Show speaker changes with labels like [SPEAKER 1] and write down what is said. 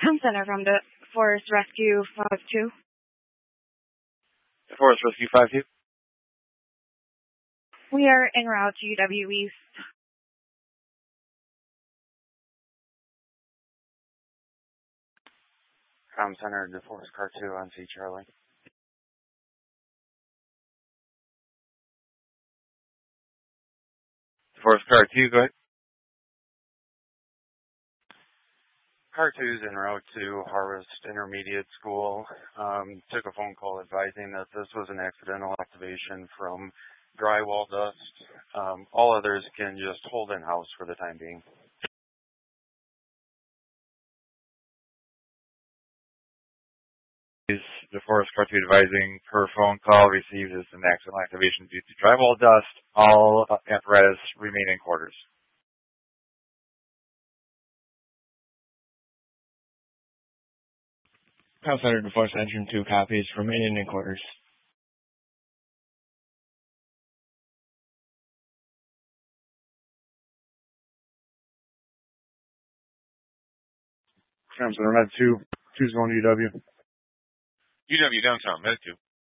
[SPEAKER 1] Home Center from the Forest Rescue 52.
[SPEAKER 2] The Forest Rescue 52.
[SPEAKER 1] We are en route to UW East.
[SPEAKER 2] Home Center, the Forest Car 2 on C Charlie. The Forest Car 2, go ahead. Car 2's en route to Harvest Intermediate School. Took a phone call advising that this was an accidental activation from drywall dust. All others can just hold in-house for the time being. The Forest Car 2 advising per phone call received as an accidental activation due to drywall dust. All apparatus remain in quarters.
[SPEAKER 3] House Center to Forest Engine 2 copies remaining in quarters.
[SPEAKER 4] House Center, Med 2. 2's going to UW.
[SPEAKER 5] UW downtown, Med 2.